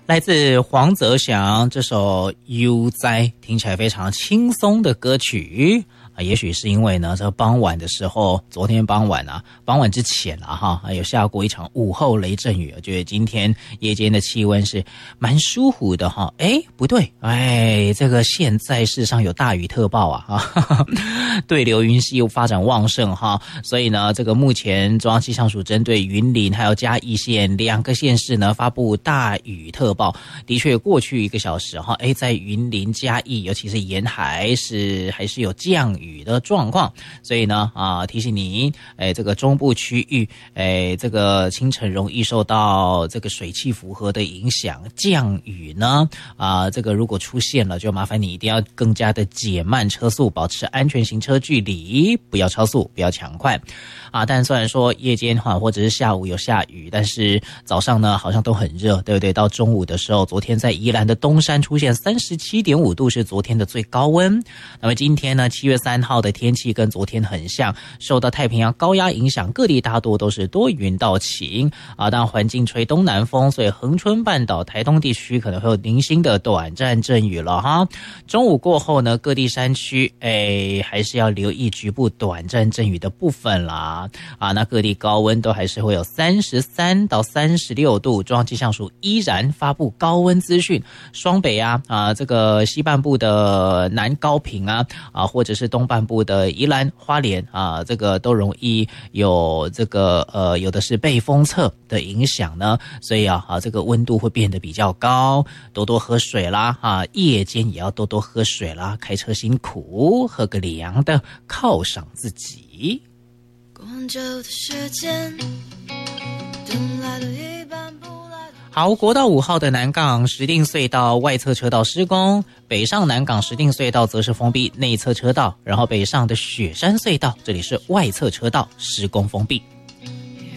来自黄泽祥这首《悠哉》，听起来非常轻松的歌曲。也许是因为呢，这傍晚的时候，昨天傍晚之前有下过一场午后雷阵雨，我觉得今天夜间的气温是蛮舒服的哈。不对，这个现在事实上有大雨特报对流云系又发展旺盛所以呢，这个目前中央气象署针对云林还有嘉义县2个县市呢发布大雨特报。的确，过去1个小时在云林嘉义，尤其是沿海还是有降雨的状况，所以呢提醒你这个中部区域这个清晨容易受到这个水汽符合的影响，降雨呢这个如果出现了，就麻烦你一定要更加的减慢车速，保持安全行车距离，不要超速，不要抢快但虽然说夜间或者是下午有下雨，但是早上呢好像都很热，对不对？到中午的时候，昨天在宜兰的东山出现 37.5 度是昨天的最高温。那么今天呢7月3号的天气跟昨天很像，受到太平洋高压影响，各地大多都是多云到晴当然环境吹东南风，所以恒春半岛、台东地区可能会有零星的短暂阵雨了中午过后呢，各地山区还是要留意局部短暂阵雨的部分啦那各地高温都还是会有33到36度，中央气象署依然发布高温资讯，双北这个西半部的南高屏或者是东半部的宜兰花莲这个都容易有这个有的是被风侧的影响呢，所以这个温度会变得比较高，多多喝水啦夜间也要多多喝水啦，开车辛苦，喝个凉的犒赏自己。 很久的时间，等来了一半不来的。 好，国道5号的南港石碇隧道外侧车道施工，北上南港石碇隧道则是封闭内侧车道，然后北上的雪山隧道这里是外侧车道施工封闭。